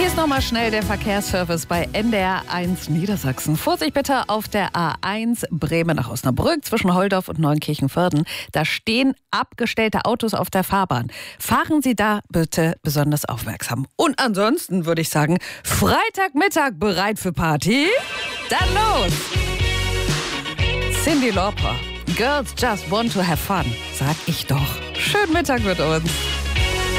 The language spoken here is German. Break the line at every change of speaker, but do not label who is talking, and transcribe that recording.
Hier ist nochmal schnell der Verkehrsservice bei NDR 1 Niedersachsen. Vorsicht bitte auf der A1 Bremen nach Osnabrück zwischen Holdorf und Neunkirchen-Vörden. Da stehen abgestellte Autos auf der Fahrbahn. Fahren Sie da bitte besonders aufmerksam. Und ansonsten würde ich sagen, Freitagmittag bereit für Party? Dann los! Cyndi Lauper, Girls Just Want to Have Fun, sag ich doch. Schönen Mittag mit uns.